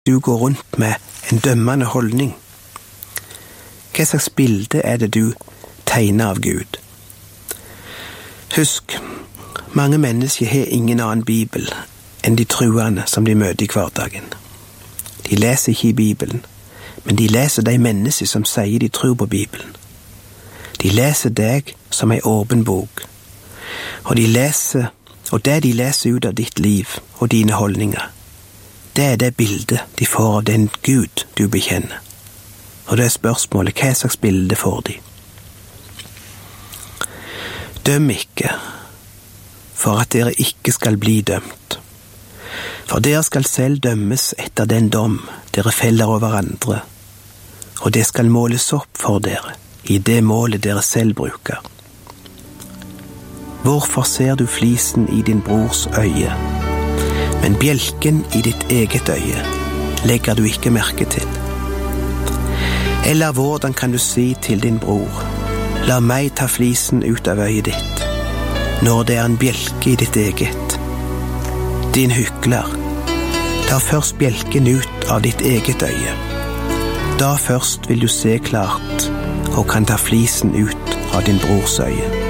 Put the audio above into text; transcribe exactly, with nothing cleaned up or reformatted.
du går rundt med en dømmende holdning? Hva slags bilde er det du tegner av Gud? Husk, mange mennesker har ingen annen bibel enn de truende som de møter i hverdagen. De leser ikke i Bibelen, men de leser de mennesker som sier de tror på Bibelen. De leser deg som en åpen bok, og de leser, og det de leser ut av ditt liv og dine holdninger, det er det bildet de får av den Gud du bekjenner. Og det er spørsmålet, hva slags bilde får de? Døm ikke, for at dere ikke skal bli dømt. For dere skal selv dømmes etter den dom dere feller over andre, og det skal måles opp for dere i det målet dere selv bruker. Hvorfor ser du flisen i din brors øye, men bjelken i ditt eget øye legger du ikke merke til? Eller hvordan kan du si til din bror, la meg ta flisen ut av øyet ditt, når det er en bjelke i ditt eget? Din hykler, ta først bjelken ut av ditt eget øye. Da først vil du se klart, og kan ta flisen ut av din brors øye.